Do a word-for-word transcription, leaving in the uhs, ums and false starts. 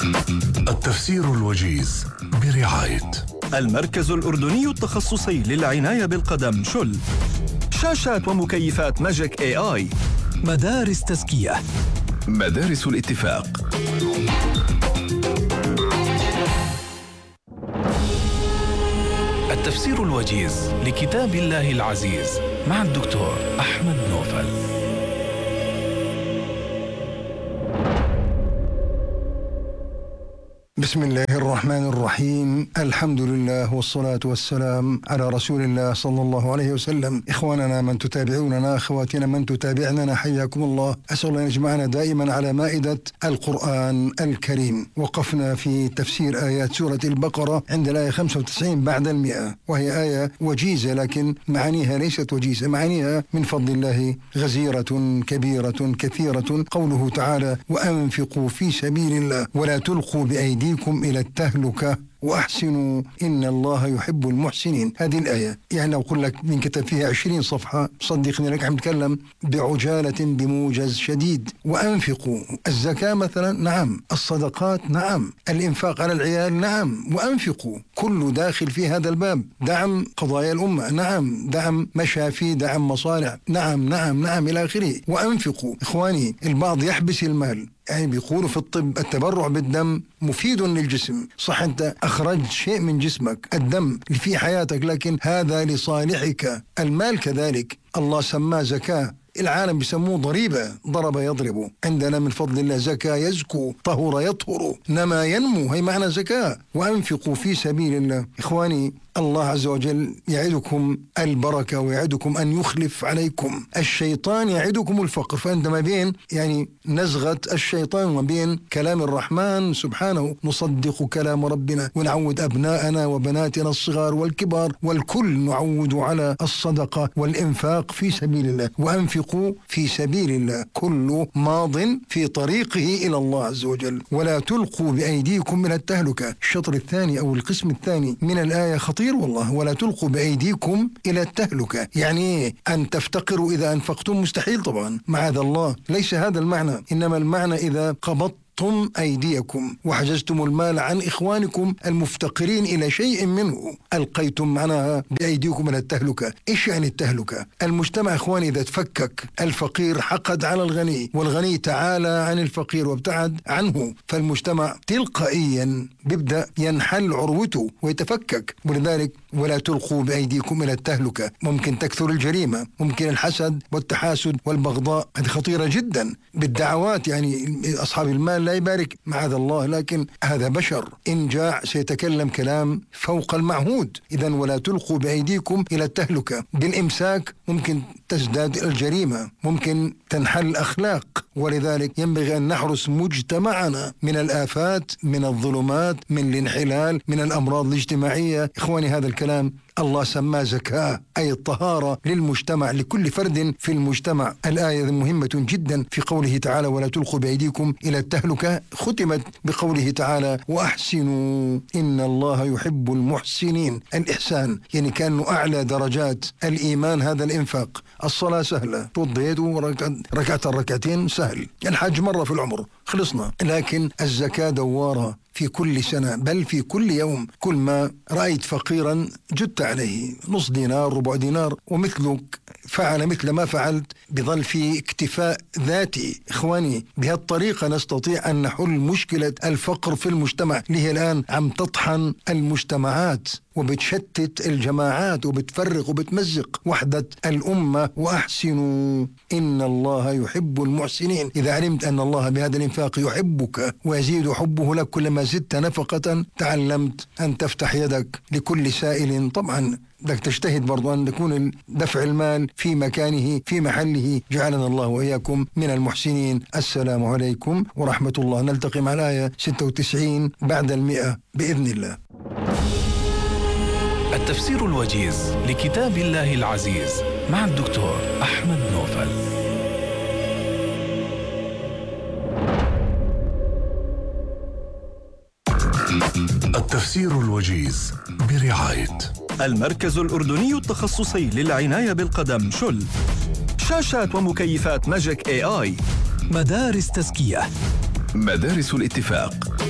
التفسير الوجيز برعاية المركز الأردني التخصصي للعناية بالقدم شل، شاشات ومكيفات ماجيك اي اي، مدارس تزكية، مدارس الاتفاق. التفسير الوجيز لكتاب الله العزيز مع الدكتور أحمد نوفل. بسم الله الرحمن الرحيم. الحمد لله والصلاة والسلام على رسول الله صلى الله عليه وسلم. إخواننا من تتابعوننا، أخواتنا من تتابعننا، حياكم الله. أسأل الله أن يجمعنا دائما على مائدة القرآن الكريم. وقفنا في تفسير آيات سورة البقرة عند الآية خمسة وتسعين بعد المئة، وهي آية وجيزة لكن معانيها ليست وجيزة، معانيها من فضل الله غزيرة كبيرة كثيرة. قوله تعالى: وأنفقوا في سبيل الله ولا تلقوا بأيديكم إلى التهلكة وأحسنوا إن الله يحب المحسنين. هذه الآية يعني لو أقول لك من كتب فيها عشرين صفحة صدقني لك عم نتكلم بعجالة بموجز شديد. وأنفقوا، الزكاة مثلا نعم، الصدقات نعم، الإنفاق على العيال نعم، وأنفقوا كله داخل في هذا الباب. دعم قضايا الأمة نعم، دعم مشافي، دعم مصالح نعم نعم نعم إلى آخره. وأنفقوا إخواني، البعض يحبس المال، يعني بيقولوا في الطب التبرع بالدم مفيد للجسم. صح، أنت أخرجت شيء من جسمك، الدم اللي في حياتك، لكن هذا لصالحك. المال كذلك الله سماه زكاة، العالم بيسموه ضريبة، ضرب يضرب. عندنا من فضل الله زكاة يزكو، طهر يطهر، نما ينمو، هي معنى زكاة. وأنفقوا في سبيل الله. إخواني، الله عز وجل يعدكم البركة ويعدكم أن يخلف عليكم. الشيطان يعدكم الفقر، فأنت ما بين يعني نزغة الشيطان وما بين كلام الرحمن سبحانه نصدق كلام ربنا، ونعود أبناءنا وبناتنا الصغار والكبار والكل نعود على الصدقة والإنفاق في سبيل الله. وأنفقوا في سبيل الله، كل ماض في طريقه إلى الله عز وجل. ولا تلقوا بأيديكم من التهلكة. الشطر الثاني أو القسم الثاني من الآية خطير والله. ولا تلقوا بأيديكم إلى التهلكة، يعني أن تفتقروا إذا أنفقتم، مستحيل طبعا، معاذ الله، ليس هذا المعنى. إنما المعنى إذا قبضت أيديكم وحجزتم المال عن إخوانكم المفتقرين إلى شيء منه، ألقيتم معناها بأيديكم إلى التهلكة. إيش يعني التهلكة؟ المجتمع إخواني إذا تفكك، الفقير حقد على الغني والغني تعالى عن الفقير وابتعد عنه، فالمجتمع تلقائيا بيبدأ ينحل عروته ويتفكك. ولذلك ولا تلقوا بأيديكم إلى التهلكة. ممكن تكثر الجريمة، ممكن الحسد والتحاسد والبغضاء، هذه خطيرة جدا. بالدعوات يعني أصحاب المال لا يبارك معاذ الله، لكن هذا بشر إن جاع سيتكلم كلام فوق المعهود. إذن ولا تلقوا بأيديكم إلى التهلكة. بالإمساك ممكن تزداد الجريمة، ممكن تنحل الأخلاق. ولذلك ينبغي أن نحرس مجتمعنا من الآفات، من الظلمات، من الانحلال، من الأمراض الاجتماعية. إخواني، هذا الكلام الله سماه زكاة، أي الطهارة للمجتمع، لكل فرد في المجتمع. الآية مهمة جدا في قوله تعالى: ولا تلقوا بأيديكم إلى التهلكة، ختمت بقوله تعالى: وأحسنوا إن الله يحب المحسنين. الإحسان يعني كأنه أعلى درجات الإيمان هذا الإنفاق. الصلاة سهلة، توضيت وركعت الركعتين سهل، الحج مرة في العمر خلصنا. لكن الزكاة دوارة في كل سنة، بل في كل يوم. كل ما رأيت فقيرا جدت عليه نص دينار، ربع دينار، ومثلك فعل مثل ما فعلت، بظل في اكتفاء ذاتي. إخواني، بهالطريقة نستطيع أن نحل مشكلة الفقر في المجتمع اللي هي الآن عم تطحن المجتمعات وبتشتت الجماعات وبتفرق وبتمزق وحدة الأمة. وأحسنوا إن الله يحب المحسنين. إذا علمت أن الله بهذا الإنفاق يحبك ويزيد حبه لك كلما زدت نفقة، تعلمت أن تفتح يدك لكل سائل. طبعا بدك تجتهد برضو أن يكون دفع المال في مكانه في محله. جعلنا الله وإياكم من المحسنين. السلام عليكم ورحمة الله. نلتقي مع الآية ستة وتسعين بعد المئة بإذن الله. التفسير الوجيز لكتاب الله العزيز مع الدكتور أحمد نوفل. التفسير الوجيز برعاية المركز الأردني التخصصي للعناية بالقدم شل، شاشات ومكيفات ماجيك اي اي، مدارس تزكية، مدارس الاتفاق.